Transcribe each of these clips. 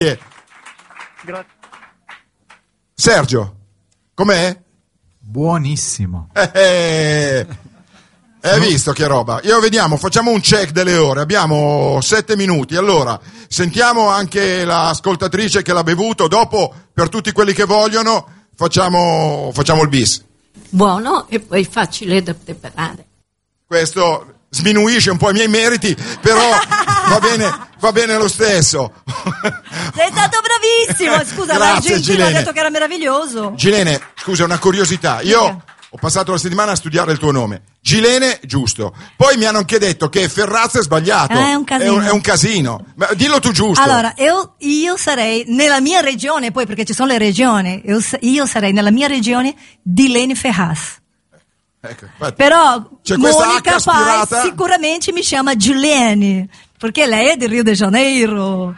Grazie. Sergio, com'è? Buonissimo. Hai visto che roba? Vediamo, facciamo un check delle ore, abbiamo 7 minuti, allora sentiamo anche l'ascoltatrice che l'ha bevuto, dopo per tutti quelli che vogliono facciamo il bis. Buono e poi facile da preparare. Questo sminuisce un po' i miei meriti, però va bene lo stesso. Sei stato bravissimo, scusa, Grazie, l'Argentino Gilene. ha detto che era meraviglioso. Gilene, scusa, una curiosità, io ho passato la settimana a studiare il tuo nome. Gilene, giusto. Poi mi hanno anche detto che Ferrazzo è sbagliato. È un casino. È un casino. Ma dillo tu giusto. Allora, io sarei nella mia regione, poi perché ci sono le regioni, io sarei nella mia regione Dilene Ferraz. Ecco, infatti, Però c'è questa Monica H aspirata. Paz sicuramente mi chiama Gilene, perché lei è del Rio de Janeiro.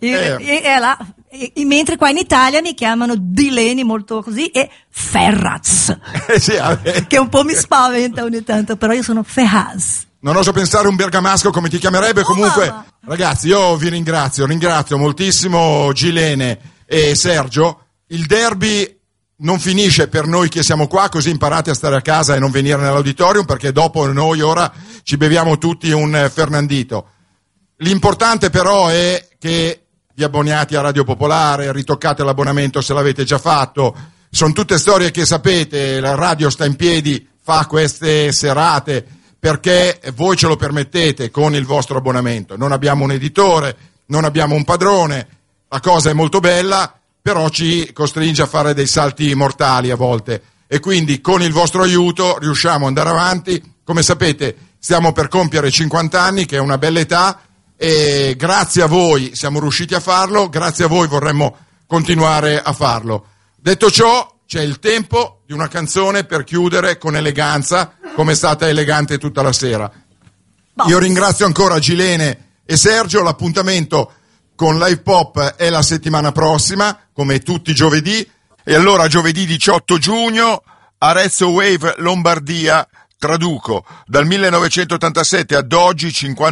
Mentre qua in Italia mi chiamano Dilene molto così e Ferraz, Sì, che un po' mi spaventa ogni tanto, però io sono Ferraz. non oso pensare un bergamasco come ti chiamerebbe. Comunque, mamma. ragazzi, io vi ringrazio moltissimo Gilene e Sergio. Il derby non finisce per noi che siamo qua, così imparate a stare a casa e non venire nell'auditorium, perché dopo noi ora ci beviamo tutti un Fernandito. L'importante però è che vi abboniate a Radio Popolare, ritoccate l'abbonamento se l'avete già fatto. Sono tutte storie che sapete, la radio sta in piedi, fa queste serate perché voi ce lo permettete con il vostro abbonamento. Non abbiamo un editore, non abbiamo un padrone, la cosa è molto bella, però ci costringe a fare dei salti mortali a volte, e quindi con il vostro aiuto riusciamo ad andare avanti. Come sapete stiamo per compiere 50 anni, che è una bella età, e grazie a voi siamo riusciti a farlo, grazie a voi vorremmo continuare a farlo. Detto ciò, c'è il tempo di una canzone per chiudere con eleganza, come è stata elegante tutta la sera. Io ringrazio ancora Gilene e Sergio. L'appuntamento con Live Pop è la settimana prossima, come tutti i giovedì. E allora giovedì 18 giugno, Arezzo Wave Lombardia. Traduco, dal 1987 ad oggi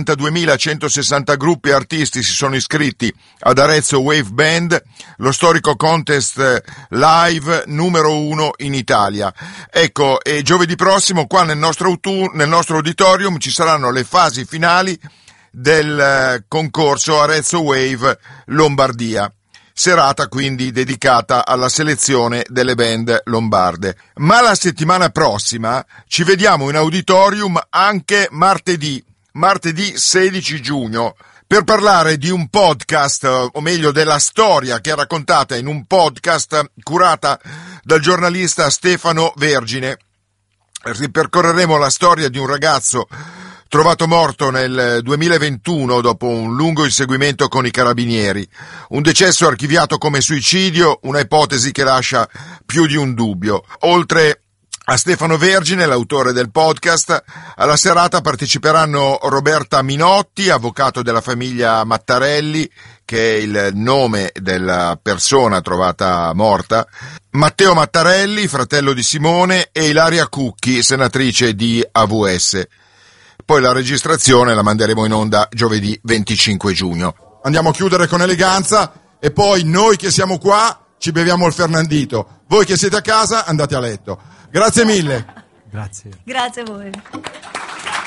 52.160 gruppi e artisti si sono iscritti ad Arezzo Wave Band, lo storico contest live numero 1 in Italia. Ecco, e giovedì prossimo qua nel nostro auditorium ci saranno le fasi finali del concorso Arezzo Wave Lombardia. Serata quindi dedicata alla selezione delle band lombarde. Ma la settimana prossima ci vediamo in auditorium anche martedì 16 giugno, per parlare di un podcast, o meglio della storia che è raccontata in un podcast curata dal giornalista Stefano Vergine. Ripercorreremo la storia di un ragazzo trovato morto nel 2021 dopo un lungo inseguimento con i carabinieri. Un decesso archiviato come suicidio, una ipotesi che lascia più di un dubbio. Oltre a Stefano Vergine, l'autore del podcast, alla serata parteciperanno Roberta Minotti, avvocato della famiglia Mattarelli, che è il nome della persona trovata morta, Matteo Mattarelli, fratello di Simone, e Ilaria Cucchi, senatrice di AVS. Poi la registrazione la manderemo in onda giovedì 25 giugno. Andiamo a chiudere con eleganza e poi noi che siamo qua ci beviamo il Fernandito. Voi che siete a casa andate a letto. Grazie mille. Grazie. Grazie a voi.